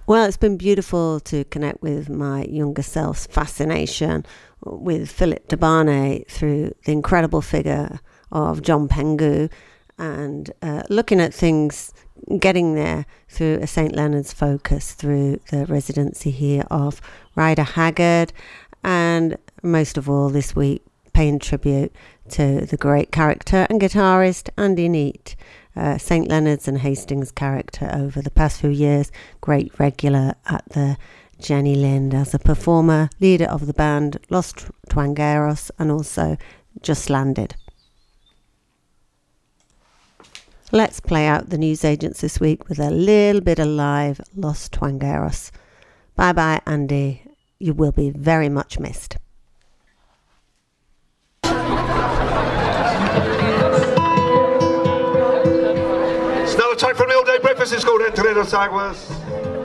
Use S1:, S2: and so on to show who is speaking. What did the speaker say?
S1: Well, it's been beautiful to connect with my younger self's fascination with Philip Tabane through the incredible figure of John Pengu, and looking at things, getting there through a St. Leonard's focus, through the residency here of Rider Haggard, and most of all this week paying tribute to the great character and guitarist Andy Neate, St. Leonard's and Hastings character over the past few years, great regular at the Jenny Lind as a performer, leader of the band Los Twangueros, and also Just Landed. Let's play out the newsagents this week with a little bit of live Los Twangueros. Bye bye, Andy. You will be very much missed.
S2: It's another time for an all-day breakfast. It's called Entre Dos Aguas.